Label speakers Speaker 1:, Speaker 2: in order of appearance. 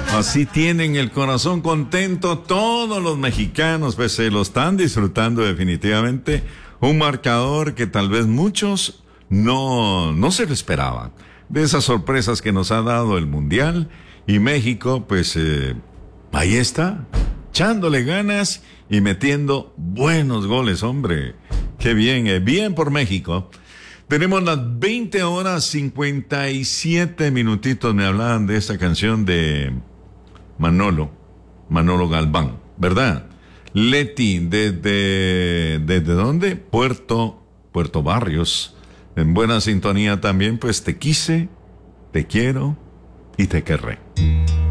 Speaker 1: Así tienen el corazón contento todos los mexicanos, pues se lo están disfrutando definitivamente. Un marcador que tal vez muchos no se lo esperaban. De esas sorpresas que nos ha dado el Mundial. Y México, pues ahí está, echándole ganas y metiendo buenos goles, hombre. Qué bien, bien por México. Tenemos las 20 horas 57 minutitos. Me hablaban de esta canción de Manolo Galván, ¿verdad? Leti, ¿desde dónde? Puerto Barrios. En buena sintonía también, pues te quise, te quiero y te querré.